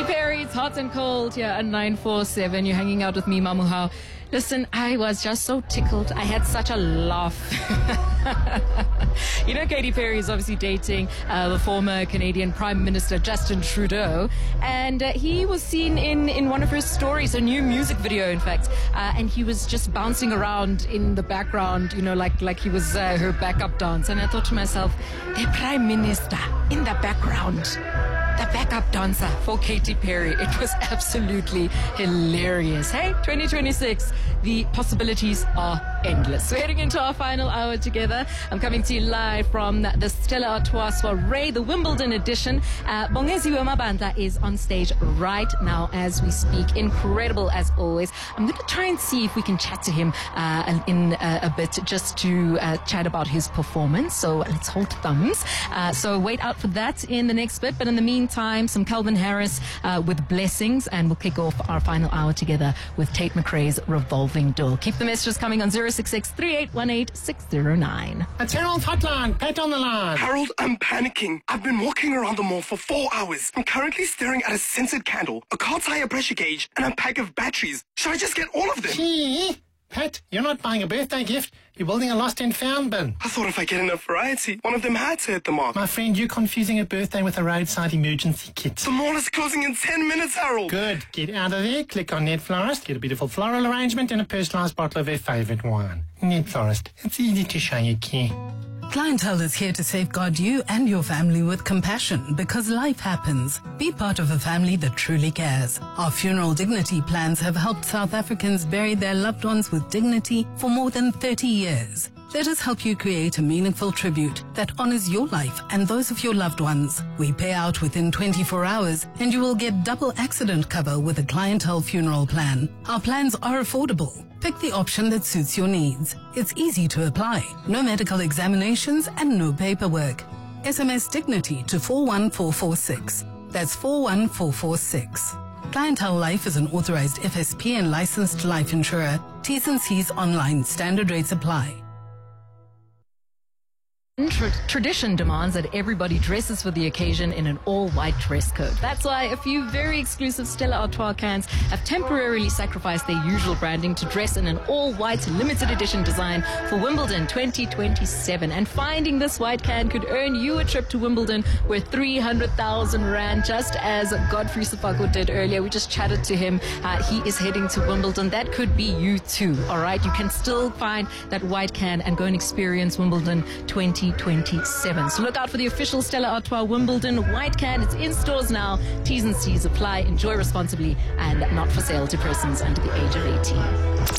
Perry, it's hot and cold here at 947. You're hanging out with me, Mamuhao. Listen, I was just so tickled. I had such a laugh. You know, Katy Perry is obviously dating the former Canadian Prime Minister Justin Trudeau. And he was seen in one of her stories, a new music video, in fact. And he was just bouncing around in the background, you know, like he was her backup dance. And I thought to myself, the Prime Minister in the background. The backup dancer for Katy Perry. It was absolutely hilarious. Hey, 2026, the possibilities are endless. We're heading into our final hour together. I'm coming to you live from the Stella Artois Soiree, the Wimbledon edition. Bongeziwe Mabandla is on stage right now as we speak. Incredible as always. I'm going to try and see if we can chat to him in a bit just to chat about his performance. So let's hold thumbs. So wait out for that in the next bit. But in the meantime, some Calvin Harris with Blessings, and we'll kick off our final hour together with Tate McRae's Revolving Door. Keep the messages coming on 066-3818-609. It's Harold Hotline. Pat on the line. Harold, I'm panicking. I've been walking around the mall for 4 hours. I'm currently staring at a scented candle, a car tire pressure gauge, and a pack of batteries. Should I just get all of them? Gee, Pat, you're not buying a birthday gift. You're building a lost and found bin. I thought if I get enough variety, one of them had to hit the mark. My friend, you're confusing a birthday with a roadside emergency kit. The mall is closing in 10 minutes, Harold. Good. Get out of there, click on Net Florist, get a beautiful floral arrangement and a personalised bottle of their favourite wine. Net Florist. It's easy to show you care. Clientele is here to safeguard you and your family with compassion because life happens. Be part of a family that truly cares. Our funeral dignity plans have helped South Africans bury their loved ones with dignity for more than 30 years. Let us help you create a meaningful tribute that honors your life and those of your loved ones. We pay out within 24 hours and you will get double accident cover with a Clientele funeral plan. Our plans are affordable. Pick the option that suits your needs. It's easy to apply. No medical examinations and no paperwork. SMS Dignity to 41446. That's 41446. Clientele Life is an authorized FSP and licensed life insurer. T's and C's online. Standard rates apply. Tradition demands that everybody dresses for the occasion in an all-white dress code. That's why a few very exclusive Stella Artois cans have temporarily sacrificed their usual branding to dress in an all-white limited edition design for Wimbledon 2027. And finding this white can could earn you a trip to Wimbledon worth 300,000 Rand, just as Godfrey Sefako did earlier. We just chatted to him. He is heading to Wimbledon. That could be you too, all right? You can still find that white can and go and experience Wimbledon 2027. So look out for the official Stella Artois Wimbledon white can. It's in stores now. T's and C's apply. Enjoy responsibly and not for sale to persons under the age of 18.